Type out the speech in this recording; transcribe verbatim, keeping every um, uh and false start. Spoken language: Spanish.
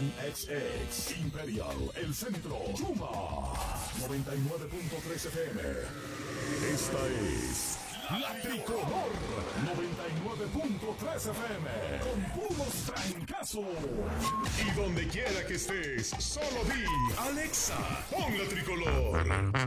Estación X X, Imperial, El Centro, Chuma, noventa y nueve punto tres F M. Esta es La Tricolor, noventa y nueve punto tres F M, con puros trancazos. Y donde quiera que estés, solo di, Alexa, pon La Tricolor.